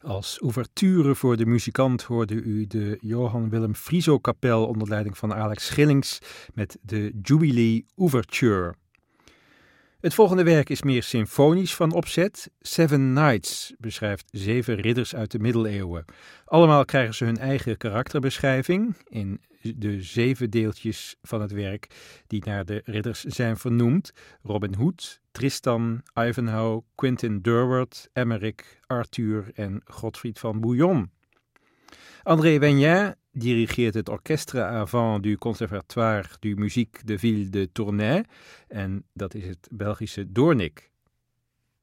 Als ouverture voor de muzikant hoorde u de Johann Willem Frieso kapel onder leiding van Alex Schillings met de Jubilee Ouverture. Het volgende werk is meer symfonisch van opzet. Seven Knights beschrijft 7 ridders uit de middeleeuwen. Allemaal krijgen ze hun eigen karakterbeschrijving in de 7 deeltjes van het werk die naar de ridders zijn vernoemd. Robin Hood, Tristan, Ivanhoe, Quentin Durward, Emeric, Arthur en Godfried van Bouillon. André Weignin dirigeert het Orchestre Avant du Conservatoire du Musique de Ville de Tournai en dat is het Belgische Doornik.